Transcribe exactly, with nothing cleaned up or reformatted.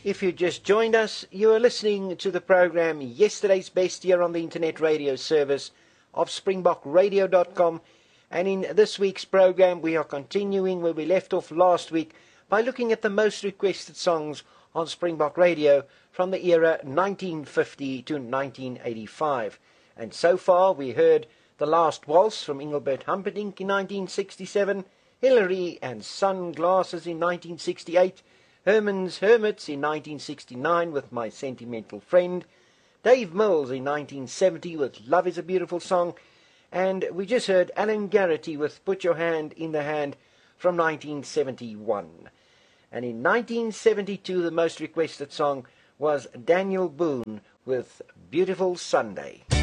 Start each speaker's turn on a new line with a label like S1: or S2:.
S1: If you just joined us, you are listening to the program Yesterday's Best here on the internet radio service of springbok radio dot com. And in this week's program, we are continuing where we left off last week by looking at the most requested songs on Springbok Radio from the era nineteen fifty to nineteen eighty-five. And so far, we heard The Last Waltz from Engelbert Humperdinck in nineteen sixty-seven, Hillary and Sunglasses in nineteen sixty-eight, Herman's Hermits in nineteen sixty-nine with My Sentimental Friend, Dave Mills in nineteen seventy with Love is a Beautiful Song, and we just heard Alan Garrity with Put Your Hand in the Hand from nineteen seventy-one. And in nineteen seventy-two, the most requested song was Daniel Boone with Beautiful Sunday.